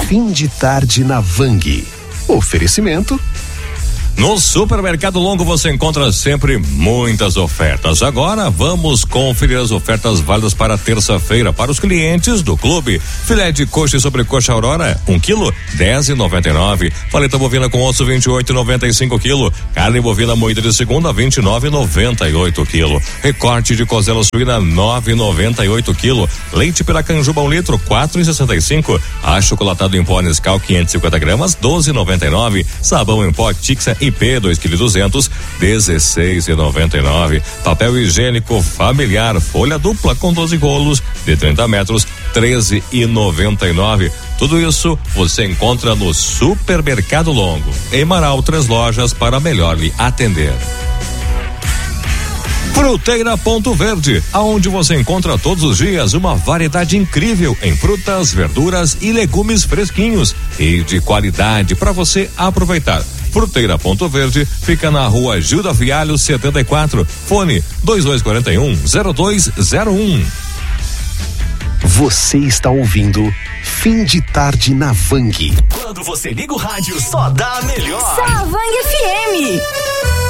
Fim de tarde na Vang. Oferecimento. No Supermercado Longo você encontra sempre muitas ofertas. Agora vamos conferir as ofertas válidas para terça-feira para os clientes do clube. Filé de coxa e sobrecoxa Aurora, 1 quilo, 10,99. Paleta bovina com osso, 28,95 quilo. Carne bovina moída de segunda, 29,98 quilo. Recorte de cozela suína, 9,98 quilo. Leite Piracanjuba 1 litro, 4,65. Achocolatado em pó Nescau 550 gramas, 12,99. Sabão em pó Tixa IP 2,2 kg, 16,99. Papel higiênico familiar folha dupla com 12 rolos de 30 metros, 13,99. Tudo isso você encontra no Supermercado Longo. Em Marau, 3 lojas para melhor lhe atender. Fruteira Ponto Verde, aonde você encontra todos os dias uma variedade incrível em frutas, verduras e legumes fresquinhos e de qualidade para você aproveitar. Fruteira Ponto Verde fica na rua Gilda Fialho 74, fone 2241-0201. Você está ouvindo Fim de Tarde na Vang. Quando você liga o rádio, só dá a melhor. Só a Vang FM.